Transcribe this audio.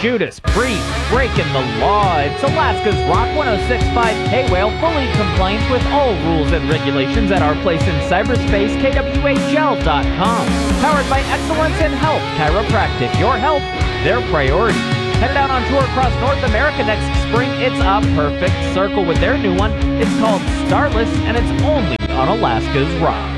Judas Priest, breaking the law. It's Alaska's Rock 106.5 K-Whale, fully compliant with all rules and regulations at our place in cyberspace, KWHL.com. Powered by Excellence in Health Chiropractic. Your health, their priority. Headed out on tour across North America next spring, it's a perfect circle with their new one. It's called Starless, and it's only on Alaska's Rock.